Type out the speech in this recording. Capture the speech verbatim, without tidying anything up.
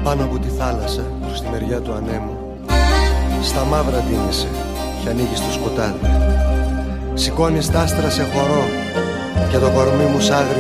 Πάνω από τη θάλασσα, προς τη μεριά του ανέμου, στα μαύρα ντύνεσαι κι ανοίγεις το σκοτάδι. Σηκώνεις τ' άστρα σε χορό και το κορμί μου σ' άγριο